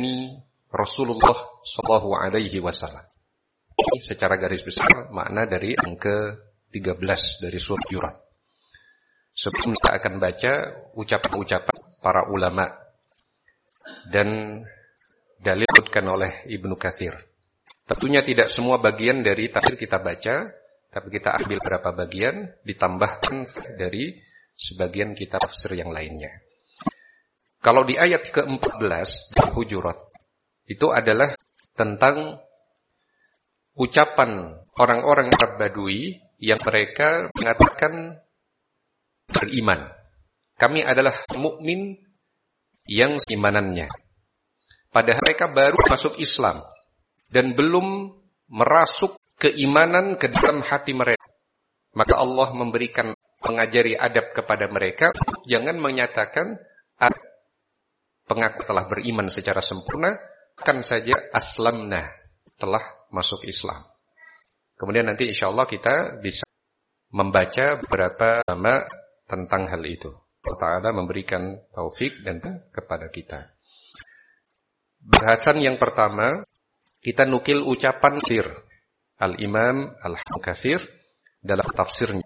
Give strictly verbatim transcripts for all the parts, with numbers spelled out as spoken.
wa'adani Rasulullah sallallahu alaihi wasallam. Ini secara garis besar makna dari angka tiga belas dari surat Hujurat. Sebelum kita akan baca ucapan-ucapan para ulama dan dalil disebutkan oleh Ibnu Katsir. Tentunya tidak semua bagian dari tafsir kita baca, tapi kita ambil beberapa bagian ditambahkan dari sebagian kitab tafsir yang lainnya. Kalau di ayat keempat belas Hujurat, itu adalah tentang ucapan orang-orang Arab Badui yang mereka mengatakan beriman. Kami adalah mukmin yang seimanannya. Padahal mereka baru masuk Islam dan belum merasuk keimanan ke dalam hati mereka. Maka Allah memberikan mengajari adab kepada mereka, jangan menyatakan pengaku telah beriman secara sempurna, kan saja aslamna, telah masuk Islam. Kemudian nanti insya Allah kita bisa membaca beberapa nama tentang hal itu. Allah Ta'ala memberikan taufik dan kepada kita. Bahasan yang pertama, kita nukil ucapan Katsir, Al-Imam Al-Katsir dalam tafsirnya.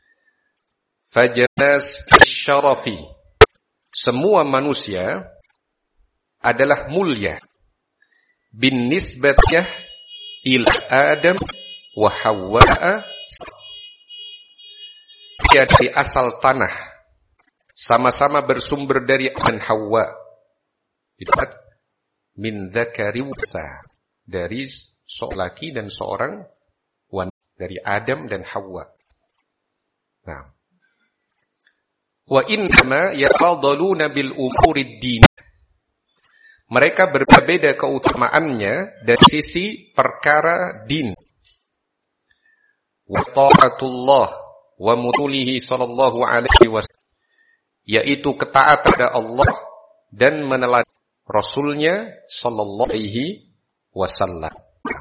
Fajanas syarafi, semua manusia adalah mulia bin nisbatiyah ila Adam wa Hawwa, dari asal tanah, sama-sama bersumber dari Adam dan Hawwa. Itu min dzakari wa unsa, dari seorang laki dan seorang wanita, dari Adam dan Hawwa. Nah, wa innama yatadalluna bil umurid din, mereka berbeda keutamaannya dari sisi perkara din. Wa ta'atullah wa mutulihi sallallahu alaihi wasallam, yaitu ketaatan kepada Allah dan meneladani Rasulnya sallallahu alaihi wasallam.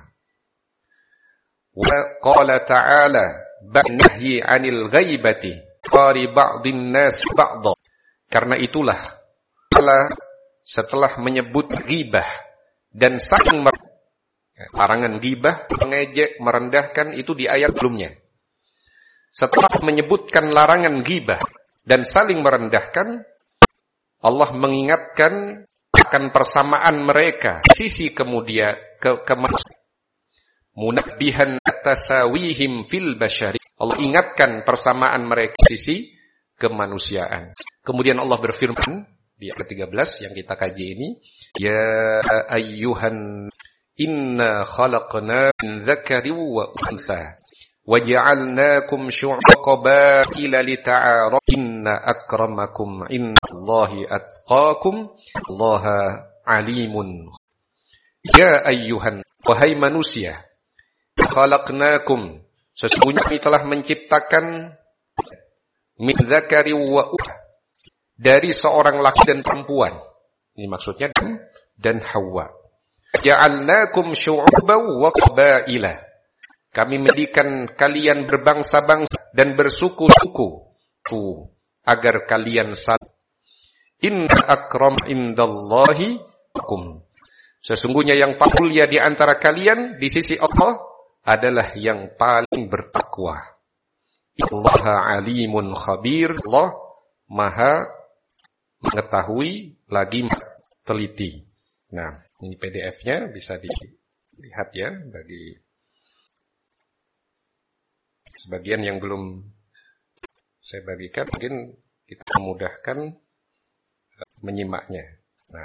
Wa qala ta'ala ba'nahyi 'anil ghaibati qari ba'dhin nas ba'dha, karena itulah Allah setelah menyebut ghibah dan saling mer- larangan ghibah, mengejek, merendahkan, itu di ayat sebelumnya. Setelah menyebutkan larangan ghibah dan saling merendahkan, Allah mengingatkan akan persamaan mereka sisi kemudian ke kemanusiaan. Munabbihan tasawihim fil bashari, Allah ingatkan persamaan mereka sisi kemanusiaan. Kemudian Allah berfirman di ayat ketiga belas yang kita kaji ini, ya ayyuhan inna khalaqna min dzakari wa untha waja'alnakum syu'uban qabaila lita'arafu inna akramakum indallahi atqakum Allaha alimun. Ya ayyuhan, wahai manusia, khalaqnakum, sesungguhnya kami telah menciptakan min dzakari wa untha, dari seorang laki dan perempuan. Ini maksudnya dan, dan Hawa. Ja'alnakum syu'uban wa qabaila, kami menjadikan kalian berbangsa-bangsa dan bersuku-suku tuh, agar kalian saling. Inna akram indallahi akum, sesungguhnya yang paling mulia di antara kalian di sisi Allah adalah yang paling bertakwa. Allaha alimun khabir, Allah maha mengetahui lagi teliti. Nah, ini P D F-nya bisa dilihat ya, bagi sebagian yang belum saya bagikan, mungkin kita memudahkan menyimaknya. Nah,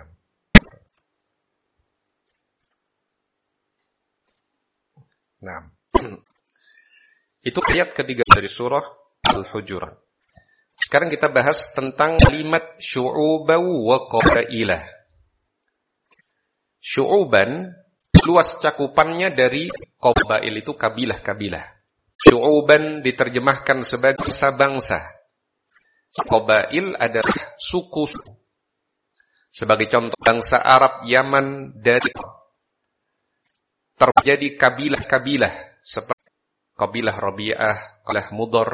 nah, itu ayat ketiga dari surah Al-Hujurat. Sekarang kita bahas tentang kalimat syu'uban wa qabaila. Syu'uban luas cakupannya dari qabail, itu kabilah-kabilah. Syu'uban diterjemahkan sebagai bangsa-bangsa. Qabail adalah suku. Sebagai contoh, bangsa Arab Yaman dari terjadi kabilah-kabilah seperti kabilah Rabi'ah, kabilah Mudhar,